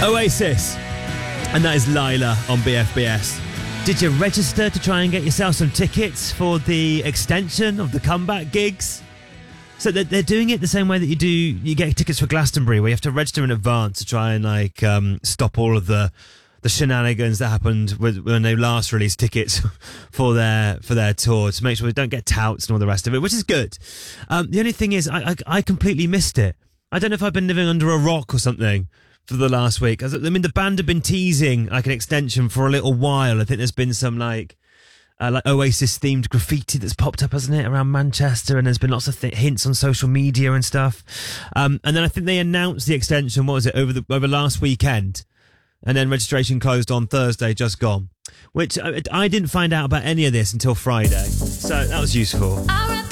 Oasis, and that is Lila on BFBS. Did you register to try and get yourself some tickets for the extension of the comeback gigs? So they're doing it the same way that you get tickets for Glastonbury, where you have to register in advance to try and stop all of the shenanigans that happened when they last released tickets for their tour, to make sure they don't get touts and all the rest of it, which is good. The only thing is, I completely missed it. I don't know if I've been living under a rock or something for the last week. I mean, the band have been teasing like an extension for a little while. I think there's been some like Oasis themed graffiti that's popped up, hasn't it, around Manchester, and there's been lots of hints on social media and stuff. And then I think they announced the extension, what was it, over last weekend, and then registration closed on Thursday, just gone, which I didn't find out about any of this until Friday, so that was useful.